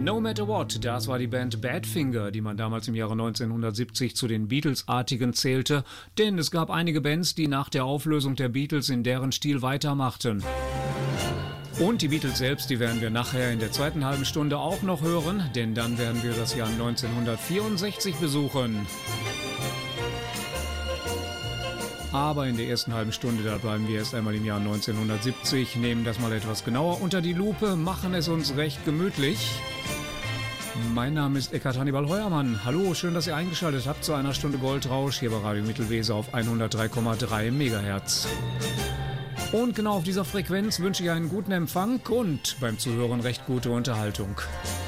No Matter What, das war die Band Badfinger, die man damals im Jahre 1970 zu den Beatles-artigen zählte, denn es gab einige Bands, die nach der Auflösung der Beatles in deren Stil weitermachten. Und die Beatles selbst, die werden wir nachher in der zweiten halben Stunde auch noch hören, denn dann werden wir das Jahr 1964 besuchen. Aber in der ersten halben Stunde, da bleiben wir erst einmal im Jahr 1970, nehmen das mal etwas genauer unter die Lupe, machen es uns recht gemütlich. Mein Name ist Eckhard Hannibal Heuermann. Hallo, schön, dass ihr eingeschaltet habt zu einer Stunde Goldrausch hier bei Radio Mittelweser auf 103,3 MHz. Und genau auf dieser Frequenz wünsche ich einen guten Empfang und beim Zuhören recht gute Unterhaltung.